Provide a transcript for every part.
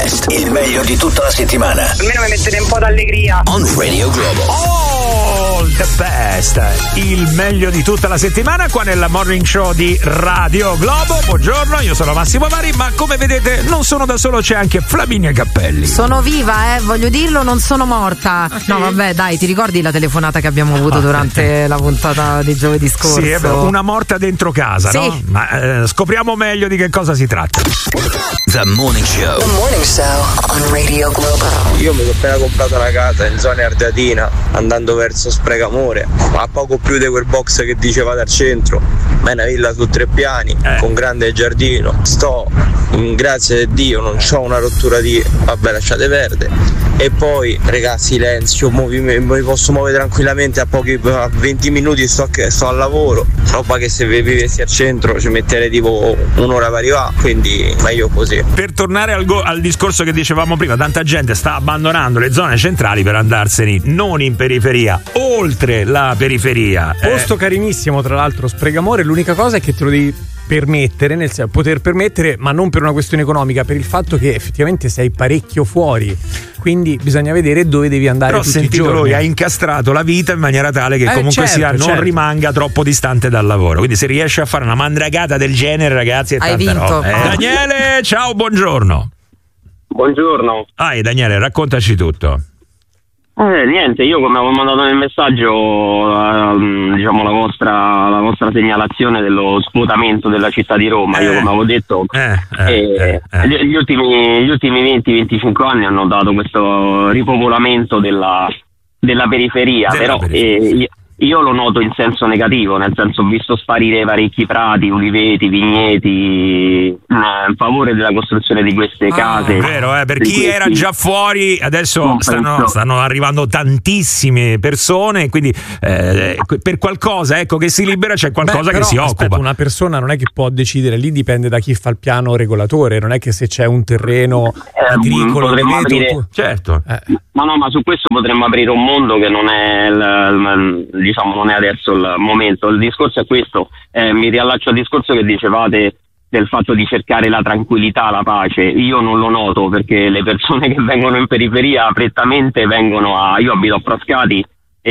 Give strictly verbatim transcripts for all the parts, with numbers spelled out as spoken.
best, il meglio di tutta la settimana. Almeno mi mettete un po' d'allegria. On Radio Globo. Oh, the best, il meglio di tutta la settimana qua nella Morning Show di Radio Globo. Buongiorno, io sono Massimo Vari, ma come vedete non sono da solo, c'è anche Flaminia Cappelli. Sono viva, eh, voglio dirlo, non sono morta. Ah, sì? No, vabbè, dai, ti ricordi la telefonata che abbiamo avuto durante la puntata di giovedì scorso? Sì, è vero, una morta dentro casa, sì. no? Ma eh, scopriamo meglio di che cosa si tratta. The Morning Show. The Morning Show on Radio Globo. Io mi sono appena comprato una casa in zona Ardeatina, andando verso Spregamore, ma a poco più di quel box che diceva dal centro. Ma è una villa su tre piani, eh. con grande giardino. Sto, grazie a Dio, non c'ho una rottura di... vabbè, lasciate perdere. E poi, regà, silenzio, mi, mi posso muovere tranquillamente, a pochi a venti minuti sto, sto al lavoro. Roba che se vivessi al centro ci metterei tipo un'ora per arrivare, quindi meglio così. Per tornare al, go- al discorso che dicevamo prima, tanta gente sta abbandonando le zone centrali per andarsene non in periferia, oltre la periferia. Posto eh. carinissimo, tra l'altro, Spregamore. L'unica cosa è che te lo devi permettere, nel senso, poter permettere, ma non per una questione economica, per il fatto che effettivamente sei parecchio fuori, quindi bisogna vedere dove devi andare. Però tutti i giorni. lui ha incastrato la vita in maniera tale che eh, comunque certo, sia non certo. rimanga troppo distante dal lavoro, quindi se riesce a fare una mandragata del genere, ragazzi, è hai tanta vinto. roba. Eh, Daniele, ciao, buongiorno. Buongiorno. Ah, Daniele, raccontaci tutto. Eh, niente, io come avevo mandato nel messaggio eh, diciamo la vostra la vostra segnalazione dello svuotamento della città di Roma, eh, io come avevo detto eh, eh, eh, eh, gli, gli ultimi gli ultimi venti venticinque anni hanno dato questo ripopolamento della, della periferia, della però periferia. Eh, io lo noto in senso negativo, nel senso ho visto sparire parecchi prati, uliveti, vigneti in favore della costruzione di queste case. Ah, vero, eh, per chi questi... era già fuori adesso stanno, stanno arrivando tantissime persone, quindi eh, per qualcosa ecco che si libera c'è qualcosa. Beh, però, che si aspetta, occupa. Una persona non è che può decidere, lì dipende da chi fa il piano regolatore, non è che se c'è un terreno eh, agricolo potremmo vedo, aprire... tu... certo eh. ma no ma su questo potremmo aprire un mondo che non è il, il, diciamo non è adesso il momento. Il discorso è questo, eh, mi riallaccio al discorso che dicevate del fatto di cercare la tranquillità, la pace. Io non lo noto, perché le persone che vengono in periferia prettamente vengono a... io abito a Frascati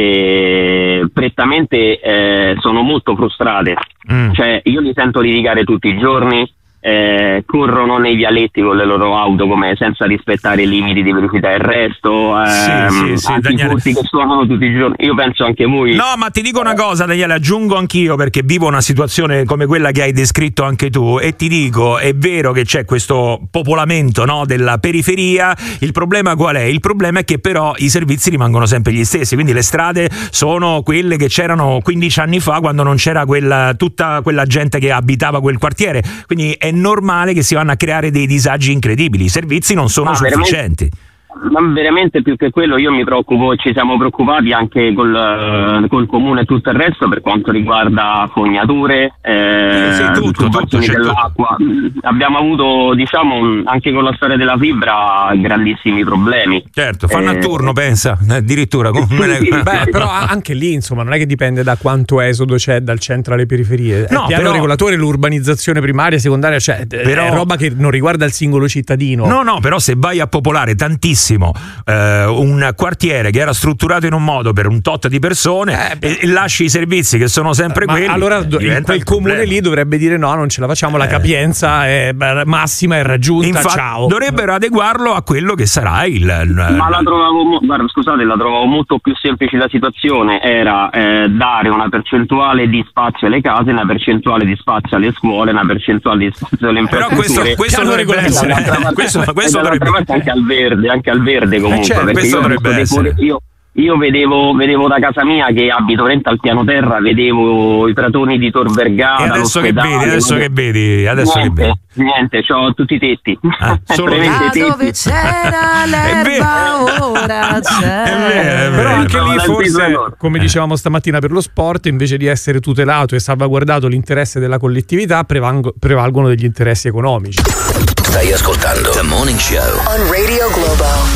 e prettamente eh, sono molto frustrate, mm. cioè io li sento litigare tutti i giorni, eh, corrono nei vialetti con le loro auto come senza rispettare i limiti di velocità e il resto, ehm, sì, sì, sì, anche i furti che suonano tutti i giorni. Io penso anche voi. No, ma ti dico una cosa, Daniele, aggiungo anch'io, perché vivo una situazione come quella che hai descritto anche tu, e ti dico, è vero che c'è questo popolamento, no, della periferia. Il problema qual è? Il problema è che però i servizi rimangono sempre gli stessi, quindi le strade sono quelle che c'erano quindici anni fa, quando non c'era quella, tutta quella gente che abitava quel quartiere, quindi è normale che si vanno a creare dei disagi incredibili, i servizi non sono ma sufficienti. Veramente, ma veramente più che quello io mi preoccupo, ci siamo preoccupati anche col, col comune e tutto il resto per quanto riguarda fognature, eh, sì, tutto, tutto, dell'acqua. Tutto. Abbiamo avuto, diciamo, anche con la storia della fibra grandissimi problemi. Certo, fanno eh, a turno, pensa, addirittura. Beh, però anche lì, insomma, non è che dipende da quanto esodo c'è dal centro alle periferie. No, il piano però, regolatore, l'urbanizzazione primaria, secondaria, cioè però, è roba che non riguarda il singolo cittadino. No, no, però se vai a popolare tantissimo eh, un quartiere che era strutturato in un modo per un tot di persone eh, e, e lasci i servizi che sono sempre ma quelli, allora in quel comune lì dovrebbe dire no, non ce la facciamo, eh. la capienza è massima, è raggiunta. Infatti, ciao. Dovrebbero adeguarlo a quello che sarà il, il ma la trovavo, guarda, scusate, la trovavo molto più semplice la situazione, era eh, dare una percentuale di spazio alle case, una percentuale di spazio alle scuole, una percentuale di spazio alle infrastrutture. Però questo, questo dovrebbe essere questo, questo dovrebbe anche al verde, anche al verde comunque, eh certo, perché questo io dovrebbe essere. Io, io vedevo, vedevo da casa mia, che abito veramente al piano terra, vedevo i pratoni di Tor Vergata, e adesso che vedi, adesso che vedi, adesso niente, che vedi. Niente, c'ho tutti i tetti. Ah, solo là tetti. dove c'era l'erba ora c'è. È vero, è Però vero. anche lì No, forse, no. come dicevamo stamattina per lo sport, invece di essere tutelato e salvaguardato l'interesse della collettività, prevalgo- prevalgono degli interessi economici. Stai ascoltando The Morning Show On Radio Globo.